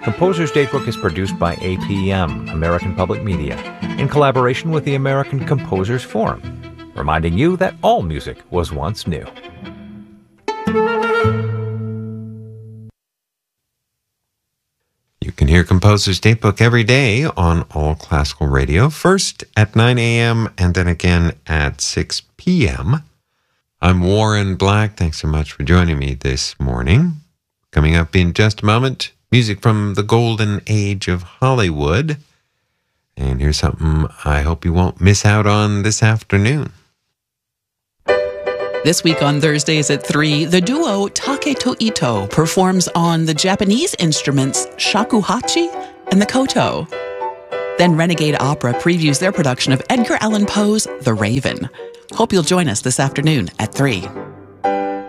Composer's Datebook is produced by APM, American Public Media, in collaboration with the American Composers Forum, reminding you that all music was once new. You can hear Composer's Datebook every day on All Classical Radio, first at 9 a.m. and then again at 6 p.m. I'm Warren Black. Thanks so much for joining me this morning. Coming up in just a moment, music from the golden age of Hollywood. And here's something I hope you won't miss out on this afternoon. This week on Thursdays at 3, the duo Taketo Ito performs on the Japanese instruments shakuhachi and the koto. Then Renegade Opera previews their production of Edgar Allan Poe's The Raven. Hope you'll join us this afternoon at 3.